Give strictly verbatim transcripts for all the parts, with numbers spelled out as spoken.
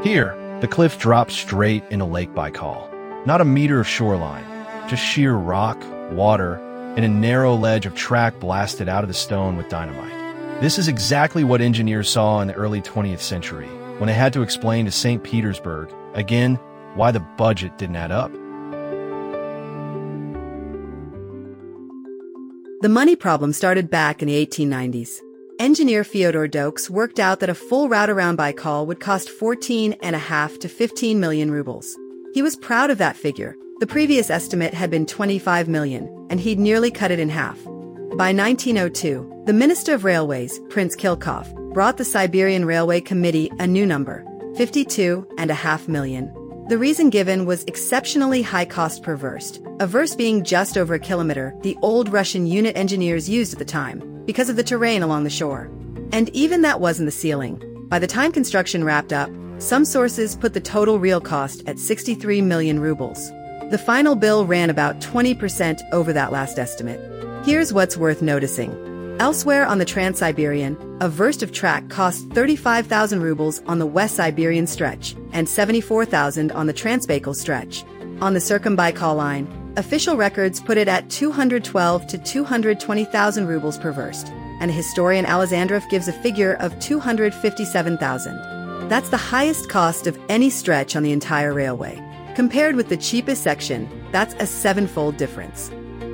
Here, the cliff drops straight into Lake Baikal. Not a meter of shoreline, just sheer rock, water, and a narrow ledge of track blasted out of the stone with dynamite. This is exactly what engineers saw in the early twentieth century, when they had to explain to Saint Petersburg, again, why the budget didn't add up. The money problem started back in the eighteen nineties. Engineer Fyodor Dokes worked out that a full route around Baikal would cost fourteen and a half to fifteen million rubles. He was proud of that figure. The previous estimate had been twenty-five million, and he'd nearly cut it in half. By nineteen oh two, the Minister of Railways, Prince Khilkov, brought the Siberian Railway Committee a new number, fifty-two and a half million. The reason given was exceptionally high cost per verst, a verst being just over a kilometer the old Russian unit engineers used at the time, because of the terrain along the shore. And even that wasn't the ceiling. By the time construction wrapped up, some sources put the total real cost at sixty-three million rubles. The final bill ran about twenty percent over that last estimate. Here's what's worth noticing. Elsewhere on the Trans-Siberian, a verst of track cost thirty-five thousand rubles on the West Siberian stretch and seventy-four thousand on the Transbaikal stretch. On the Circumbaikal line, official records put it at two hundred twelve to two hundred twenty thousand rubles per verst, and historian Alexandrov gives a figure of two hundred fifty-seven thousand. That's the highest cost of any stretch on the entire railway. Compared with the cheapest section, that's a sevenfold difference.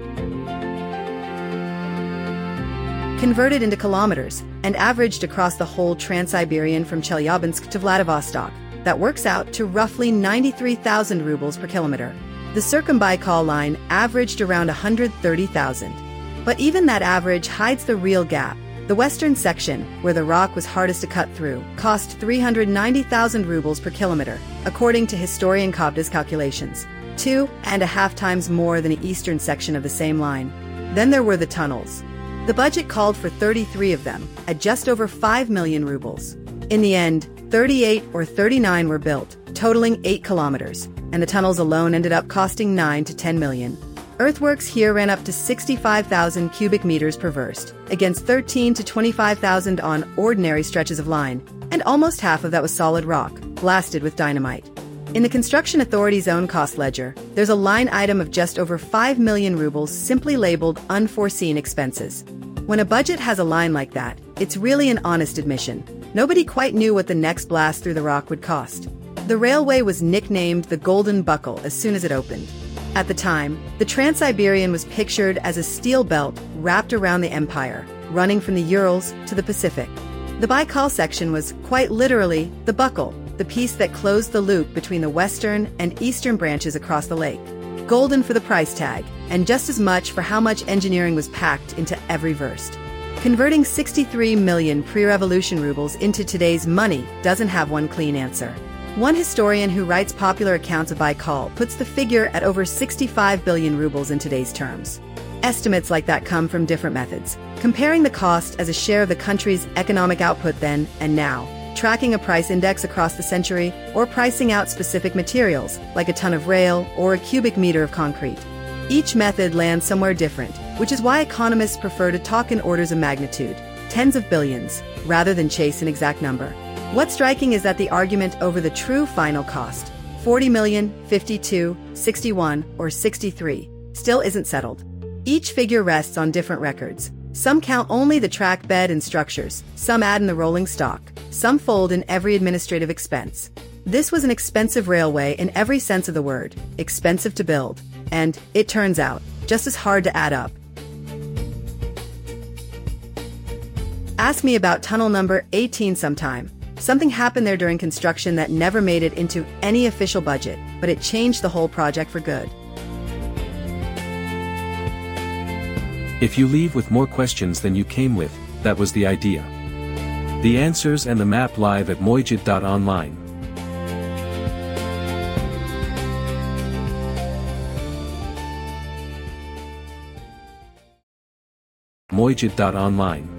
Converted into kilometers and averaged across the whole Trans-Siberian from Chelyabinsk to Vladivostok, that works out to roughly ninety-three thousand rubles per kilometer. The Circumbaikal line averaged around one hundred thirty thousand. But even that average hides the real gap. The western section, where the rock was hardest to cut through, cost three hundred ninety thousand rubles per kilometer, according to historian Kovda's calculations, two and a half times more than the eastern section of the same line. Then there were the tunnels. The budget called for thirty-three of them, at just over five million rubles. In the end, thirty-eight or thirty-nine were built, totaling eight kilometers, and the tunnels alone ended up costing nine to ten million. Earthworks here ran up to sixty-five thousand cubic meters per verst, against thirteen to twenty-five thousand on ordinary stretches of line, and almost half of that was solid rock, blasted with dynamite. In the Construction Authority's own cost ledger, there's a line item of just over five million rubles simply labeled Unforeseen Expenses. When a budget has a line like that, it's really an honest admission. Nobody quite knew what the next blast through the rock would cost. The railway was nicknamed the Golden Buckle as soon as it opened. At the time, the Trans-Siberian was pictured as a steel belt wrapped around the empire, running from the Urals to the Pacific. The Baikal section was, quite literally, the buckle, the piece that closed the loop between the western and eastern branches across the lake. Golden for the price tag, and just as much for how much engineering was packed into every verst. Converting sixty-three million pre-revolution rubles into today's money doesn't have one clean answer. One historian who writes popular accounts of Baikal puts the figure at over sixty-five billion rubles in today's terms. Estimates like that come from different methods, comparing the cost as a share of the country's economic output then and now, tracking a price index across the century, or pricing out specific materials, like a ton of rail or a cubic meter of concrete. Each method lands somewhere different, which is why economists prefer to talk in orders of magnitude, tens of billions, rather than chase an exact number. What's striking is that the argument over the true final cost, forty million, fifty-two, sixty-one, or sixty-three, still isn't settled. Each figure rests on different records. Some count only the track bed and structures, some add in the rolling stock, some fold in every administrative expense. This was an expensive railway in every sense of the word, expensive to build, and, it turns out, just as hard to add up. Ask me about tunnel number eighteen sometime. Something happened there during construction that never made it into any official budget, but it changed the whole project for good. If you leave with more questions than you came with, that was the idea. The answers and the map live at mojit dot online. mojit dot online